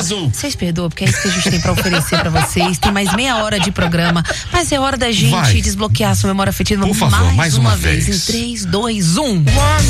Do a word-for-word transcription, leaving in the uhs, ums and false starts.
azul. Vocês perdoam, porque é isso que a gente tem pra oferecer pra vocês. Tem mais meia hora de programa, mas é hora da gente Vai. desbloquear a sua memória afetiva Por favor, mais, mais uma, uma vez. vez. Em três, dois, um. One.